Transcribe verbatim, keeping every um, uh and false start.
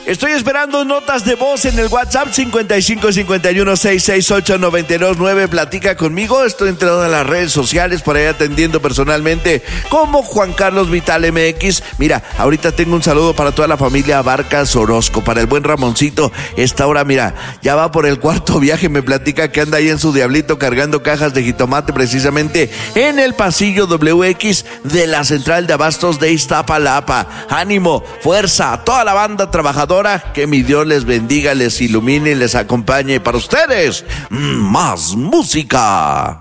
Estoy esperando notas de voz en el WhatsApp cincuenta y cinco cincuenta y uno sesenta y seis ocho noventa y dos nueve. Platica conmigo. Estoy en todas las redes sociales por ahí atendiendo personalmente como Juan Carlos Vital M X. Mira, ahorita tengo un saludo para toda la familia Vargas Orozco, para el buen Ramoncito. Esta hora, mira, ya va por el cuarto viaje. Me platica que anda ahí en su diablito cargando cajas de jitomate precisamente en el pasillo W X de la central de abastos de Iztapalapa. Ánimo, fuerza a toda la banda trabajadora. Que mi Dios les bendiga, les ilumine y les acompañe. Para ustedes, más música.